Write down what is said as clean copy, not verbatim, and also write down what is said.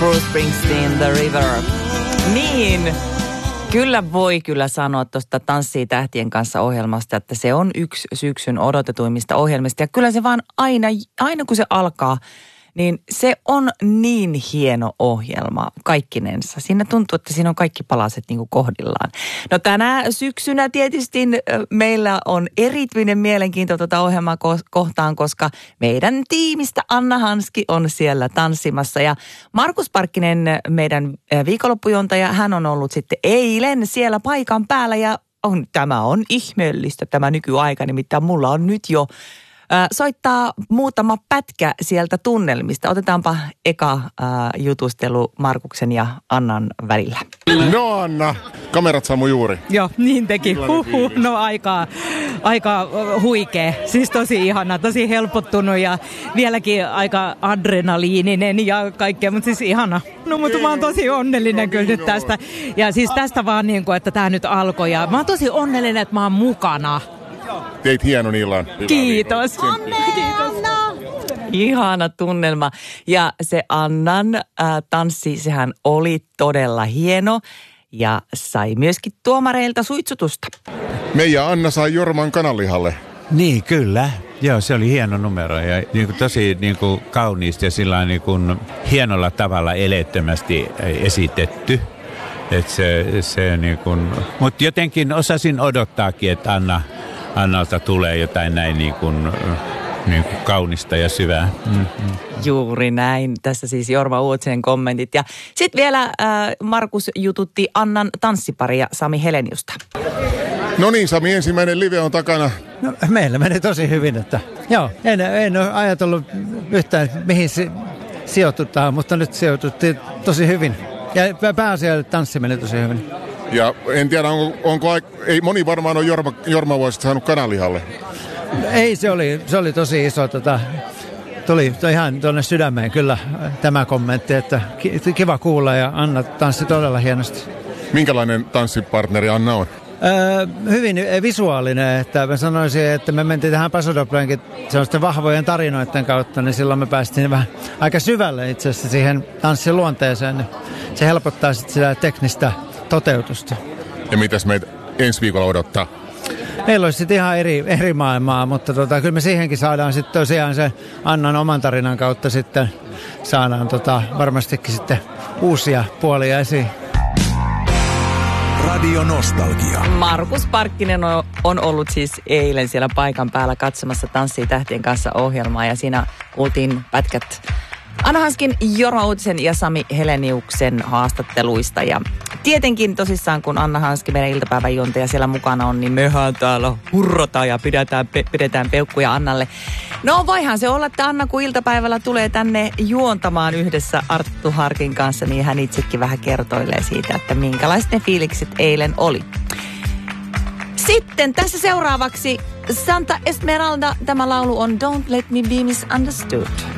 Bruce Springsteen, The River. Niin, kyllä sanoa tuosta Tanssii tähtien kanssa -ohjelmasta, että se on yksi syksyn odotetuimmista ohjelmista. Ja kyllä se vaan aina kun se alkaa, niin se on niin hieno ohjelma kaikkinensa. Siinä tuntuu, että siinä on kaikki palaset niin kuin kohdillaan. No tänä syksynä tietysti meillä on erityinen mielenkiinto tuota ohjelmaa kohtaan, koska meidän tiimistä Anna Hanski on siellä tanssimassa. Ja Markus Parkkinen, meidän viikonloppujuontaja, hän on ollut sitten eilen siellä paikan päällä ja tämä on ihmeellistä tämä nykyaika, nimittäin mulla on nyt jo soittaa muutama pätkä sieltä tunnelmista. Otetaanpa eka jutustelu Markuksen ja Annan välillä. No Anna, kamerat sammu juuri. Joo, niin teki. No aika huikea. Siis tosi ihana, tosi helpottunut ja vieläkin aika adrenaliininen ja kaikkea, mutta siis ihana. No mutta mä oon tosi onnellinen kyllä nyt tästä. Ja siis tästä vaan niin kuin, että tää nyt alkoi ja mä oon tosi onnellinen, että mä oon mukana. Teit hienon illan. Kiitos. Anna! Ihana tunnelma. Ja se Annan tanssi, sehän oli todella hieno ja sai myöskin tuomareilta suitsutusta. Meija Anna sai Jorman kananlihalle. Niin, kyllä. Joo, se oli hieno numero ja tosi kauniisti ja sillä hienolla tavalla eleettömästi esitetty. Että se mutta jotenkin osasin odottaakin, että Annalta tulee jotain näin niin kuin kaunista ja syvää. Juuri näin. Tässä siis Jorma Uotsen kommentit. Ja sitten vielä Markus jututti Annan tanssiparia Sami Heleniusta. No niin, Sami, ensimmäinen live on takana. No, meillä meni tosi hyvin, että joo, en ole ajatellut yhtään mihin sijoitutaan, mutta nyt sijoituttiin tosi hyvin. Ja pääasiallisesti tanssi meni tosi hyvin. Ja en tiedä, ei moni varmaan ole Jorma vuosista saanut kananlihalle. Ei, se oli tosi iso. Tuli ihan tuonne sydämeen kyllä tämä kommentti, että kiva kuulla ja Anna tanssi todella hienosti. Minkälainen tanssipartneri Anna on? Hyvin visuaalinen, että mä sanoisin, että me mentiin tähän Pasodobleenkin sellaisten vahvojen tarinoiden kautta, niin silloin me päästiin vähän aika syvälle itse asiassa siihen tanssin luonteeseen. Niin se helpottaa sitten sitä teknistä toteutusta. Ja mitäs meitä ensi viikolla odottaa? Meillä olisi sitten ihan eri maailmaa, mutta kyllä me siihenkin saadaan sitten tosiaan se Annan oman tarinan kautta sitten saadaan varmastikin sitten uusia puolia esiin. Radio Nostalgia. Markus Parkkinen on ollut siis eilen siellä paikan päällä katsomassa Tanssii tähtien kanssa -ohjelmaa ja siinä kuultiin pätkät Anna Hanskin, Jorma Uutisen ja Sami Heleniuksen haastatteluista. Ja tietenkin tosissaan, kun Anna Hanski, meidän iltapäiväjuontaja siellä mukana on, niin mehän täällä hurrotaan ja pidetään peukkuja Annalle. No voihan se olla, että Anna kun iltapäivällä tulee tänne juontamaan yhdessä Arttu Harkin kanssa, niin hän itsekin vähän kertoilee siitä, että minkälaiset ne fiilikset eilen oli. Sitten tässä seuraavaksi Santa Esmeralda, tämä laulu on Don't Let Me Be Misunderstood.